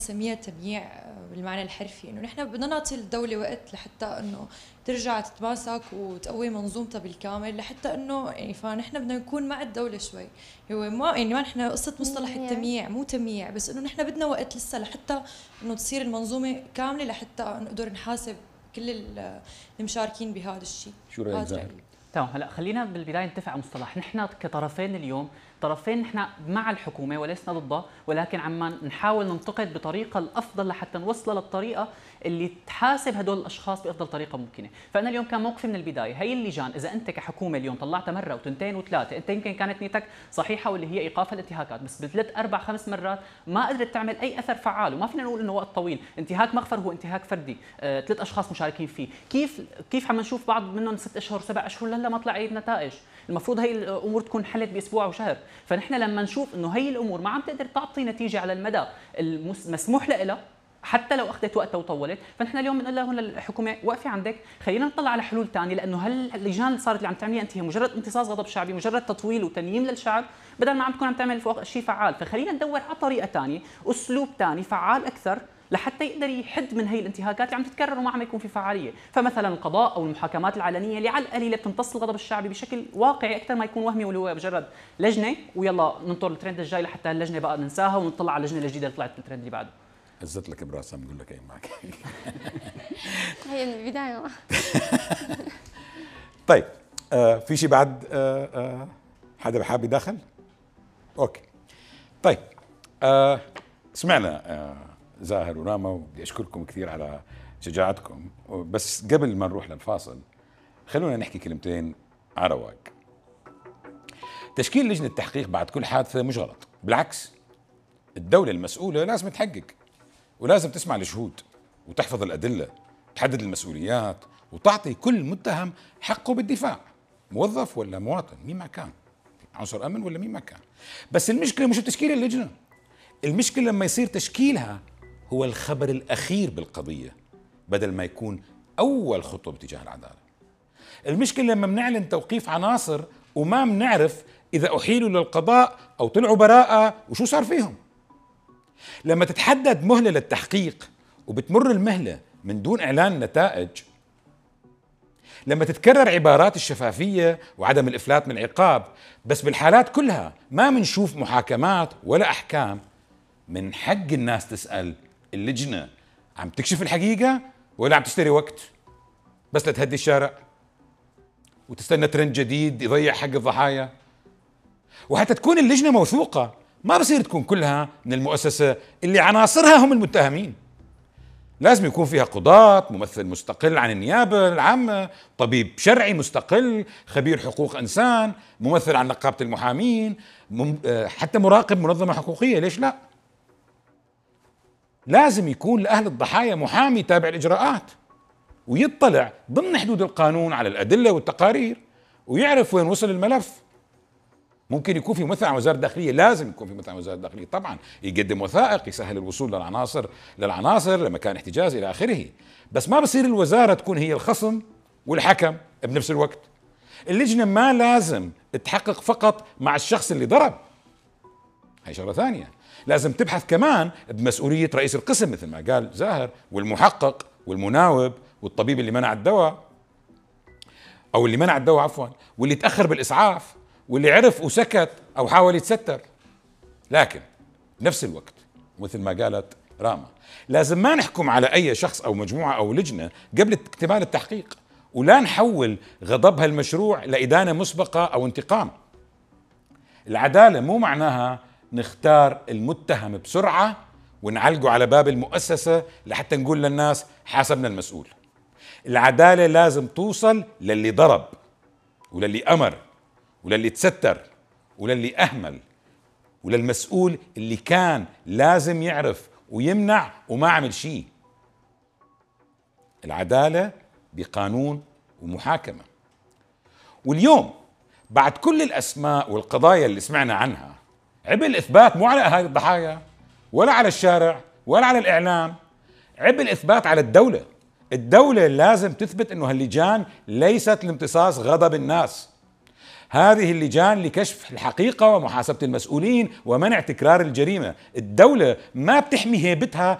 نسميها تمييع بالمعنى الحرفي، انه نحن بدنا نعطي الدولة وقت لحتى انه ترجع تتماسك وتقوي منظومتها بالكامل، لحتى انه يعني فنحن بدنا نكون مع الدولة شوي. هو ما يعني ما نحن قصة مصطلح التمييع مو تمييع، بس انه نحن بدنا وقت لسه لحتى انه تصير المنظومة كاملة لحتى نقدر نحاسب كل المشاركين بهذا الشيء. شو رأيك زاهر؟ تمام. هلا خلينا بالبدايه نتفق على مصطلح، نحن كطرفين اليوم طرفين نحن مع الحكومه ولسنا ضدها، ولكن عم نحاول ننتقد بطريقه الافضل لحتى نوصل للطريقه اللي تحاسب هدول الاشخاص بافضل طريقه ممكنه. فانا اليوم كان موقفي من البدايه هي اللجان، اذا انت كحكومه اليوم طلعتها مره وثنتين وثلاثه، انت يمكن كانت نيتك صحيحه واللي هي ايقاف الانتهاكات، بس بثلاث اربع خمس مرات ما قدرت تعمل اي اثر فعال، وما فينا نقول انه وقت طويل، انتهاك مغفر هو انتهاك فردي، ثلاث اشخاص مشاركين فيه، كيف عم نشوف بعض منهم 6 اشهر 7 اشهر لهلا ما طلع اي نتائج، المفروض هي الامور تكون حلت باسبوع وشهر، فنحن لما نشوف انه هي الامور ما عم تقدر تعطي نتيجه على المدى المسموح لها حتى لو اخذت وقتها وطولت، فنحن اليوم بنقول لهم للحكومه وقفي عندك، خلينا نطلع على حلول ثانيه، لانه هاللجان اللي صارت اللي عم تعمليها انت هي مجرد امتصاص غضب شعبي، مجرد تطويل وتنييم للشعب، بدل ما عم تكون عم تعمل شيء فعال، فخلينا ندور على طريقه ثانيه، اسلوب ثاني فعال اكثر لحتى يقدر يحد من هي الانتهاكات اللي عم تتكرر وما عم يكون في فعاليه، فمثلا القضاء او المحاكمات العلنيه اللي على القليله بتمتص الغضب الشعبي بشكل واقعي اكثر ما يكون وهمي، واللي هو مجرد لجنه ويلا ننطر الترند الجاي لحتى اللجنه بقى ننساها ونطلع على اللجنه الجديده اللي طلعت الترند اللي بعده. هزت لك براسها بقول لك ايه معك. هي من البدايه. طيب في شيء بعد حدا حابب يدخل؟ اوكي طيب سمعنا زاهر وراما، وبدي اشكركم كثير على شجاعتكم، بس قبل ما نروح للفاصل خلونا نحكي كلمتين على رواق. تشكيل لجنة تحقيق بعد كل حادثة مش غلط، بالعكس الدولة المسؤولة لازم تحقق ولازم تسمع الشهود وتحفظ الأدلة، تحدد المسؤوليات وتعطي كل متهم حقه بالدفاع، موظف ولا مواطن مين ما كان، عنصر أمن ولا مين ما كان. بس المشكلة مش تشكيل اللجنة، المشكلة لما يصير تشكيلها هو الخبر الأخير بالقضية بدل ما يكون أول خطوة باتجاه العدالة. المشكلة لما بنعلن توقيف عناصر وما بنعرف إذا أحيلوا للقضاء أو طلعوا براءة وشو صار فيهم. لما تتحدد مهلة للتحقيق وبتمر المهلة من دون إعلان نتائج، لما تتكرر عبارات الشفافية وعدم الإفلات من العقاب بس بالحالات كلها ما منشوف محاكمات ولا أحكام، من حق الناس تسأل اللجنة عم تكشف الحقيقة ولا عم تشتري وقت بس لتهدي الشارع وتستنى ترند جديد يضيع حق الضحايا. وحتى تكون اللجنة موثوقة ما بصير تكون كلها من المؤسسة اللي عناصرها هم المتهمين، لازم يكون فيها قضاة، ممثل مستقل عن النيابة العامة، طبيب شرعي مستقل، خبير حقوق إنسان، ممثل عن نقابة المحامين، حتى مراقب منظمة حقوقية، ليش لا؟ لازم يكون لأهل الضحايا محامي يتابع الإجراءات ويطلع ضمن حدود القانون على الأدلة والتقارير ويعرف وين وصل الملف. ممكن يكون في ممثل عن وزارة الداخلية، لازم يكون في ممثل عن وزارة الداخلية طبعا، يقدم وثائق يسهل الوصول للعناصر لمكان احتجاز إلى آخره، بس ما بصير الوزارة تكون هي الخصم والحكم بنفس الوقت. اللجنة ما لازم تحقق فقط مع الشخص اللي ضرب، هي شغلة ثانية، لازم تبحث كمان بمسؤولية رئيس القسم مثل ما قال زاهر، والمحقق والمناوب والطبيب اللي منع الدواء أو اللي منع الدواء عفوا، واللي تأخر بالإسعاف، واللي عرف وسكت أو حاول يتستر. لكن نفس الوقت مثل ما قالت راما لازم ما نحكم على أي شخص أو مجموعة أو لجنة قبل اكتمال التحقيق، ولا نحول غضبها المشروع لإدانة مسبقة أو انتقام. العدالة مو معناها نختار المتهم بسرعة ونعلقه على باب المؤسسة لحتى نقول للناس حاسبنا المسؤول. العدالة لازم توصل للي ضرب وللي أمر وللي تستر وللي أهمل وللمسؤول اللي كان لازم يعرف ويمنع وما عمل شيء. العدالة بقانون ومحاكمة. واليوم بعد كل الأسماء والقضايا اللي سمعنا عنها، عبء الإثبات مو على أهالي الضحايا ولا على الشارع ولا على الإعلام، عبء الإثبات على الدولة. الدولة لازم تثبت أنه هاللجان ليست لامتصاص غضب الناس، هذه اللجان لكشف الحقيقة ومحاسبة المسؤولين ومنع تكرار الجريمة. الدولة ما بتحمي هيبتها